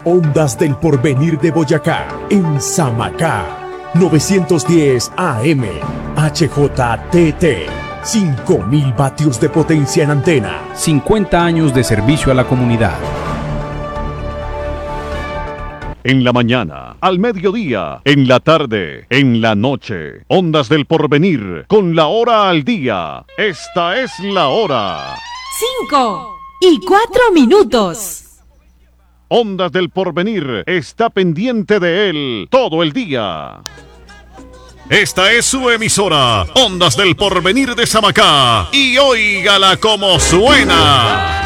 Ondas del Porvenir de Boyacá, en Samacá. 910 AM, HJTT. 5.000 vatios de potencia en antena. 50 años de servicio a la comunidad. En la mañana, al mediodía, en la tarde, en la noche. Ondas del Porvenir, con la hora al día. Esta es la hora. 5:04. Ondas del Porvenir está pendiente de él todo el día. Esta es su emisora, Ondas del Porvenir de Samacá. Y óigala como suena.